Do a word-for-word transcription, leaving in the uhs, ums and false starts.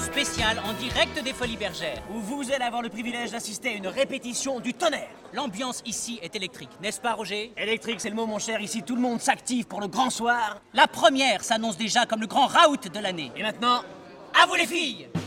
spécial en direct des Folies Bergères. Où vous allez avoir le privilège d'assister à une répétition du tonnerre. L'ambiance ici est électrique, n'est-ce pas Roger? Électrique, c'est le mot mon cher, ici tout le monde s'active pour le grand soir. La première s'annonce déjà comme le grand raout de l'année. Et maintenant, à vous les filles!